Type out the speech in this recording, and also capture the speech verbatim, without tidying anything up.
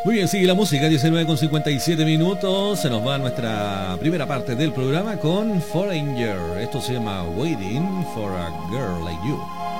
Muy bien, sigue la música, diecinueve con cincuenta y siete minutos. Se nos va nuestra primera parte del programa con Foreigner. Esto se llama Waiting for a Girl Like You.